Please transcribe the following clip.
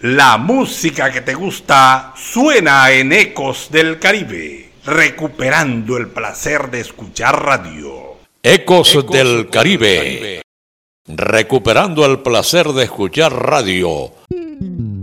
La música que te gusta suena en Ecos del Caribe, recuperando el placer de escuchar radio. Ecos del Caribe, recuperando el placer de escuchar radio.